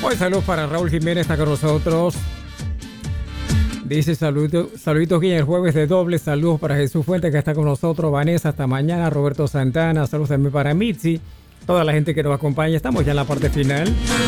Hoy saludos para Raúl Jiménez, está con nosotros. Dice saluditos aquí en el jueves de doble. Saludos para Jesús Fuente que está con nosotros. Vanessa, hasta mañana. Roberto Santana, saludos también para Mitzi. Toda la gente que nos acompaña. Estamos ya en la parte final.